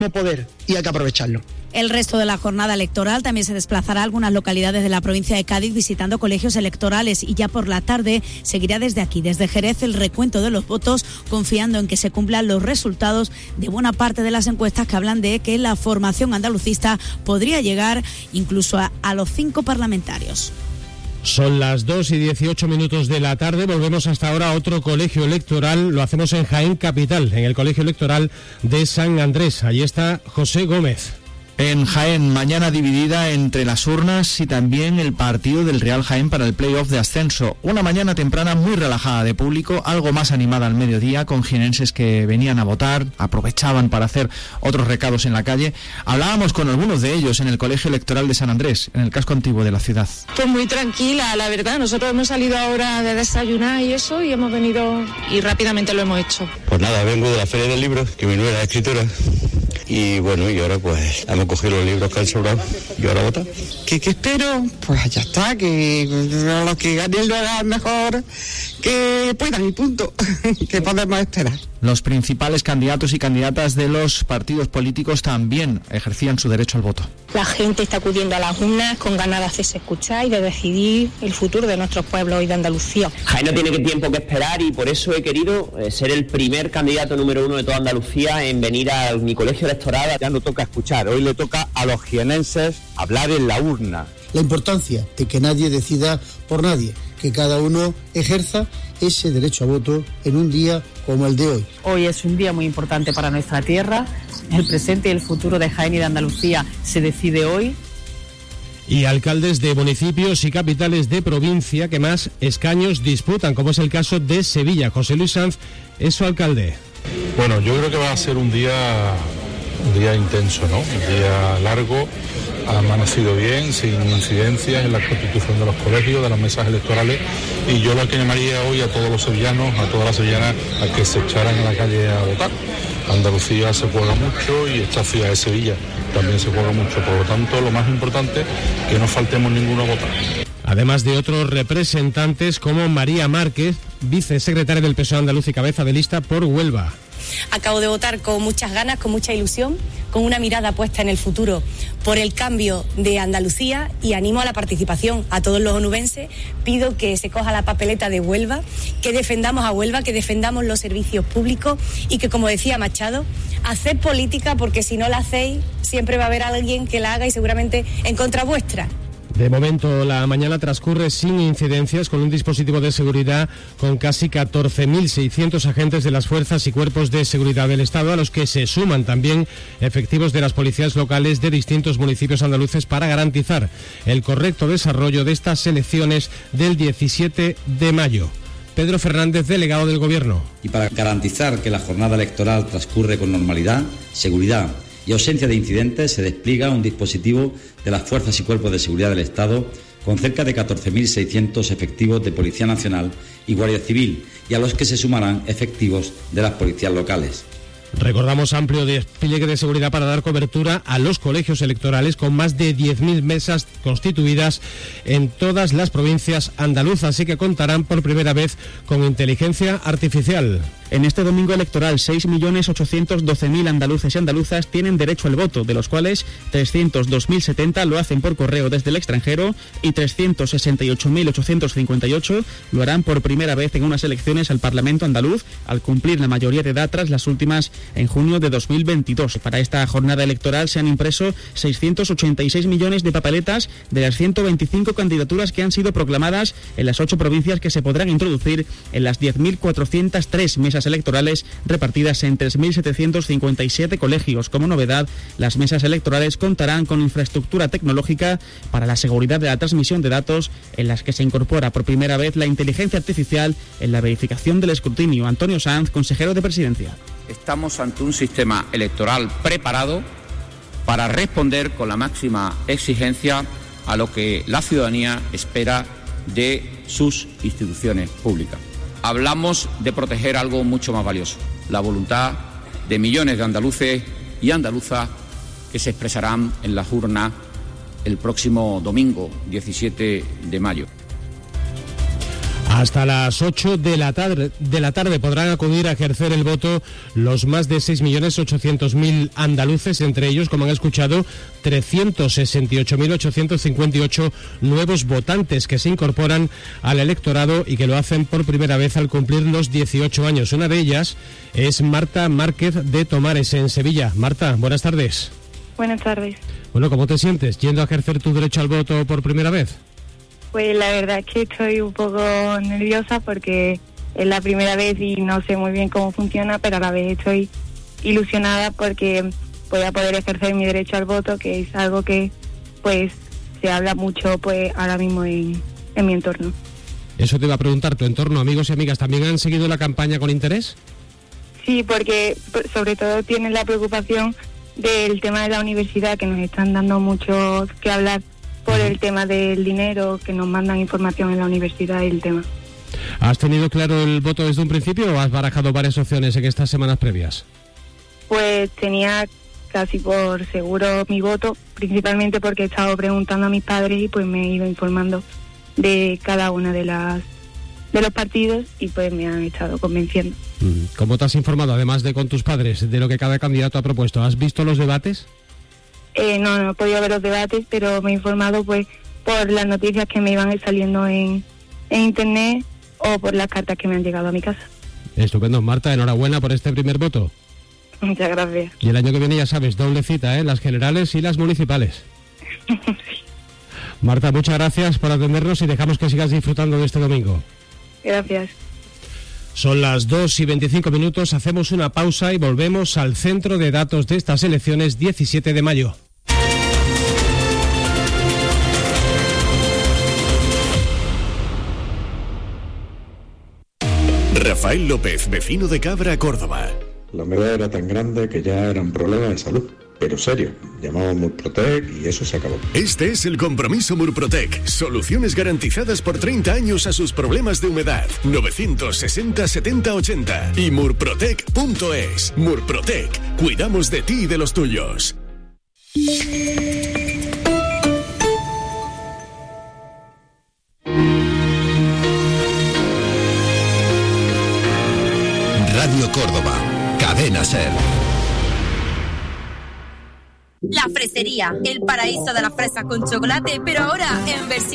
poder y hay que aprovecharlo. El resto de la jornada electoral también se desplazará a algunas localidades de la provincia de Cádiz visitando colegios electorales y ya por la tarde seguirá desde aquí, desde Jerez, el recuento de los votos, confiando en que se cumplan los resultados de buena parte de las encuestas que hablan de que la formación andalucista podría llegar incluso a los 5 parlamentarios. Son las 2:18 de la tarde. Volvemos hasta ahora a otro colegio electoral. Lo hacemos en Jaén Capital, en el colegio electoral de San Andrés. Allí está José Gómez. En Jaén, mañana dividida entre las urnas y también el partido del Real Jaén para el play-off de ascenso. Una mañana temprana muy relajada de público, algo más animada al mediodía, con jienenses que venían a votar, aprovechaban para hacer otros recados en la calle. Hablábamos con algunos de ellos en el colegio electoral de San Andrés, en el casco antiguo de la ciudad. Pues muy tranquila, la verdad. Nosotros hemos salido ahora de desayunar y eso, y hemos venido y rápidamente lo hemos hecho. Pues nada, vengo de la Feria del Libro, que mi nuera es escritora. Y bueno, y ahora pues hemos cogido los libros que han sobrado y ahora votar. ¿Qué espero? Pues ya está, que los que ganen lo hagan mejor, que puedan y punto. ¿Qué podemos esperar? Los principales candidatos y candidatas de los partidos políticos también ejercían su derecho al voto. La gente está acudiendo a las urnas con ganas de hacerse escuchar y de decidir el futuro de nuestros pueblos y de Andalucía. Jaén no tiene tiempo que esperar y por eso he querido ser el primer candidato número 1 de toda Andalucía en venir a mi colegio electoral. Ya no toca escuchar, hoy le toca a los jienenses hablar en la urna. La importancia de que nadie decida por nadie, que cada uno ejerza ese derecho a voto en un día como el de hoy. Hoy es un día muy importante para nuestra tierra, el presente y el futuro de Jaén y de Andalucía se decide hoy. Y alcaldes de municipios y capitales de provincia que más escaños disputan, como es el caso de Sevilla. José Luis Sanz es su alcalde. Bueno, yo creo que va a ser un día intenso, ¿no? Un día largo. Ha amanecido bien, sin incidencias en la constitución de los colegios, de las mesas electorales, y yo lo que llamaría hoy a todos los sevillanos, a todas las sevillanas, a que se echaran en la calle a votar. Andalucía se juega mucho y esta ciudad de Sevilla también se juega mucho, por lo tanto lo más importante es que no faltemos ninguno a votar. Además de otros representantes como María Márquez, vicesecretaria del PSOE andaluz y cabeza de lista por Huelva. Acabo de votar con muchas ganas, con mucha ilusión, con una mirada puesta en el futuro por el cambio de Andalucía y animo a la participación a todos los onubenses. Pido que se coja la papeleta de Huelva, que defendamos a Huelva, que defendamos los servicios públicos y que, como decía Machado, haced política porque si no la hacéis siempre va a haber alguien que la haga y seguramente en contra vuestra. De momento, la mañana transcurre sin incidencias, con un dispositivo de seguridad con casi 14.600 agentes de las fuerzas y cuerpos de seguridad del Estado, a los que se suman también efectivos de las policías locales de distintos municipios andaluces para garantizar el correcto desarrollo de estas elecciones del 17 de mayo. Pedro Fernández, delegado del Gobierno. Y para garantizar que la jornada electoral transcurre con normalidad, seguridad y ausencia de incidentes, se despliega un dispositivo de las fuerzas y cuerpos de seguridad del Estado con cerca de 14.600 efectivos de Policía Nacional y Guardia Civil, y a los que se sumarán efectivos de las policías locales. Recordamos amplio despliegue de seguridad para dar cobertura a los colegios electorales, con más de 10.000 mesas constituidas en todas las provincias andaluzas y que contarán por primera vez con inteligencia artificial. En este domingo electoral, 6.812.000 andaluces y andaluzas tienen derecho al voto, de los cuales 302.070 lo hacen por correo desde el extranjero y 368.858 lo harán por primera vez en unas elecciones al Parlamento andaluz, al cumplir la mayoría de edad tras las últimas en junio de 2022. Para esta jornada electoral se han impreso 686 millones de papeletas de las 125 candidaturas que han sido proclamadas en las 8 provincias que se podrán introducir en las 10.403 mesas electorales repartidas en 3.757 colegios. Como novedad, las mesas electorales contarán con infraestructura tecnológica para la seguridad de la transmisión de datos, en las que se incorpora por primera vez la inteligencia artificial en la verificación del escrutinio. Antonio Sanz, consejero de Presidencia. Estamos ante un sistema electoral preparado para responder con la máxima exigencia a lo que la ciudadanía espera de sus instituciones públicas. Hablamos de proteger algo mucho más valioso, la voluntad de millones de andaluces y andaluzas que se expresarán en las urnas el próximo domingo, 17 de mayo. Hasta las 8 de la tarde podrán acudir a ejercer el voto los más de 6.800.000 andaluces, entre ellos, como han escuchado, 368.858 nuevos votantes que se incorporan al electorado y que lo hacen por primera vez al cumplir los 18 años. Una de ellas es Marta Márquez de Tomares, en Sevilla. Marta, buenas tardes. Buenas tardes. Bueno, ¿cómo te sientes yendo a ejercer tu derecho al voto por primera vez? Pues la verdad es que estoy un poco nerviosa porque es la primera vez y no sé muy bien cómo funciona, pero a la vez estoy ilusionada porque voy a poder ejercer mi derecho al voto, que es algo que pues se habla mucho pues ahora mismo en mi entorno. Eso te iba a preguntar, ¿tu entorno, amigos y amigas, también han seguido la campaña con interés? Sí, porque sobre todo tienen la preocupación del tema de la universidad, que nos están dando mucho que hablar por el tema del dinero, que nos mandan información en la universidad y el tema. ¿Has tenido claro el voto desde un principio o has barajado varias opciones en estas semanas previas? Pues tenía casi por seguro mi voto, principalmente porque he estado preguntando a mis padres y pues me he ido informando de cada una de los partidos y pues me han estado convenciendo. ¿Cómo te has informado, además de con tus padres, de lo que cada candidato ha propuesto? ¿Has visto los debates? No he podido ver los debates, pero me he informado pues por las noticias que me iban saliendo en internet o por las cartas que me han llegado a mi casa. Estupendo, Marta, enhorabuena por este primer voto. Muchas gracias. Y el año que viene, ya sabes, doble cita, las generales y las municipales. Sí. Marta, muchas gracias por atendernos y dejamos que sigas disfrutando de este domingo. Gracias. Son las 2:25, hacemos una pausa y volvemos al centro de datos de estas elecciones 17 de mayo. Rafael López, vecino de Cabra, Córdoba. La humedad era tan grande que ya era un problema de salud, pero serio. Llamamos Murprotec y eso se acabó. Este es el compromiso Murprotec. Soluciones garantizadas por 30 años a sus problemas de humedad. 960 70 80 y murprotec.es. Murprotec. Cuidamos de ti y de los tuyos. Radio Córdoba. Cadena SER. La Fresería, el paraíso de las fresas con chocolate, pero ahora en versión